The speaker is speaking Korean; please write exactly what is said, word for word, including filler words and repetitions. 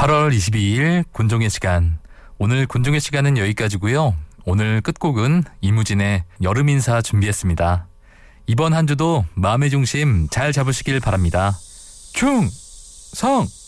팔월 이십이일 곤종의 시간. 오늘 곤종의 시간은 여기까지고요. 오늘 끝곡은 이무진의 여름 인사 준비했습니다. 이번 한 주도 마음의 중심 잘 잡으시길 바랍니다. 충성!